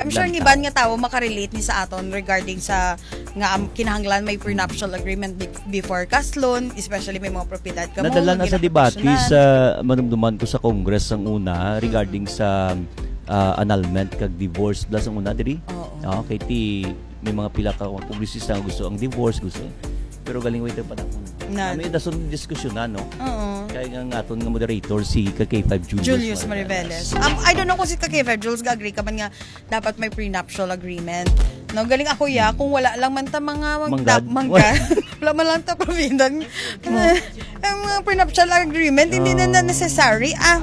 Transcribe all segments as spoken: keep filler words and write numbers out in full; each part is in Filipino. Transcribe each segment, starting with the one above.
I'm sure ng iban nga tao makarelate ni sa aton regarding sa nga um, kinahanglan may prenuptial agreement before kaslon, especially may mga propiedad ka mo. Nadala na sa debate sa manumduman ko sa Congress ang una regarding mm-hmm. sa uh, annulment kag divorce plus ang una diri. Oo. Okay, ti may mga pila ka publicista nga gusto ang divorce gusto. Pero galing wait pa na. Kami dason diskusyon na no. Oo. Kaya nga aton nga moderator si K five Julius, Julius Mariveles. Um, I don't know kung si K five Jules ga-agree ka man nga dapat may prenuptial agreement. No, galing ako ya kung wala lang man ta mga manggad. Manggad. Wala man lang ta provision. Ang mga prenuptial agreement hindi na, na necessary ah.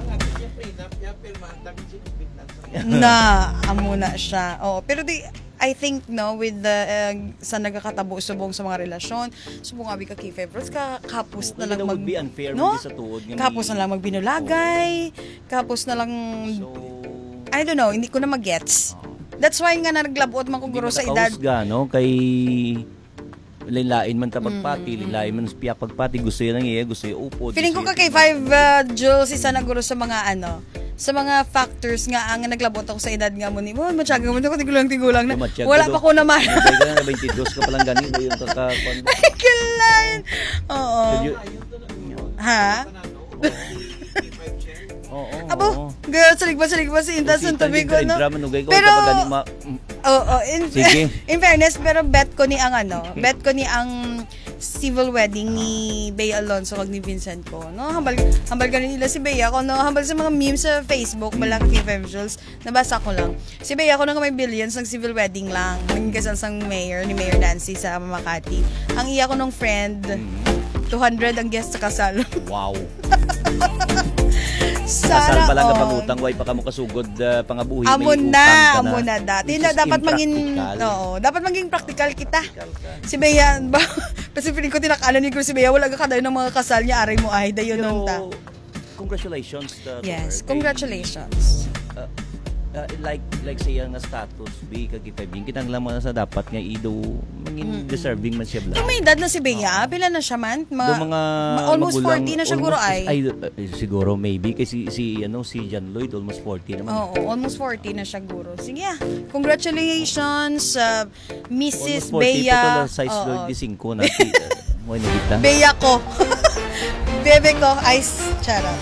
Na amo na siya. Oh, pero di I think no with the uh, sa nagakatabo subong sa mga relasyon subong abi ka K five Rules ka kapos na lang mag be unfair no? sa tuod nga kapos na lang magbinulagay kapos na lang so, I don't know hindi ko na magets that's why nga naglabot man ko guro sa edad ga, no? Kay lain man ta pagpati mm. lain man piya pagpati gusto lang iya gusto iya upod feeling ko ka K five uh, Jules isa na guro sa mga ano sa mga factors nga ang naglabot ako sa edad nga mo ni mo matyaga mo ko tigulang-tigulang na wala pa ko naman kaya na twenty-two ka pa lang ganito yung kakakuan kailan oo ha oo abo girl salig ba salig ba si Intas ng tubig ko no pero oo in fairness pero bet ko ni ang ano bet ko ni ang civil wedding ni Bea Alonso kag ni Vincent ko no hambal hambal ganin nila si Bea ko no hambal sa mga memes sa Facebook bala K five Jules nabasa ko lang si Bea ko na may billions ng civil wedding lang ng kasal sang mayor ni Mayor Nancy sa Makati ang iya ko nung friend two hundred ang guest sa kasal wow Sana kasal pa lang na pangutang way pa kamo kasugod uh, pangabuhi amo na amo na dati na dapat maging oo dapat maging practical kita si Bea ba kasi feeling ko tinakala ni si Bea wala ka kadayon ng mga kasal niya aray mo ay dayon nun ta congratulations to yes congratulations uh, uh, like like siya nga status B kag K five kinang lamang sa dapat nga ido mangin deserving man siya bla. May edad na si Bea, pila na siya man? Ma, mga ma, almost magulang, forty na siya guro ay. ay uh, siguro maybe kasi si ano si John Lloyd almost forty naman. Oo, almost forty na siya guro. Sige, congratulations uh, Missus Bea. Almost forty pa to size Lloyd di cinco na. Mo ni kita. Bea ko. Bebe ko ice charot.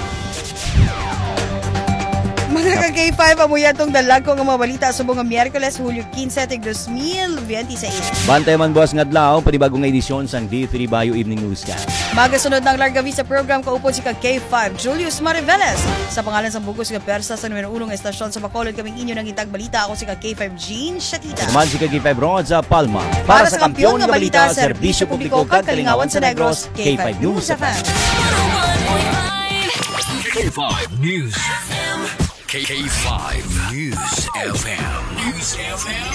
Mga ka-K five, amuya itong dalag ko ng mga balita sa mga Miyerkules, Hulyo quince, dos mil twenty-six. Bantay man boss ngadlaw, panibagong edisyon sang D three Bayo Evening Newscast. Magasunod ng Larga Vista program kaupod si ka-K five, Julius Mariveles. Sa pangalan sa bugos ng Persa sa numero unong estasyon sa Bacolod, kaming inyo ng itag balita. Ako si ka-K five, Jean Shatita. Naman si ka-K five, Ron sa Palma. Para, Para sa kampiyon ng balita, serbisyo publiko, kagkalingawan sa Negros, K five News F M. K five News F M. K five News F M. News F M.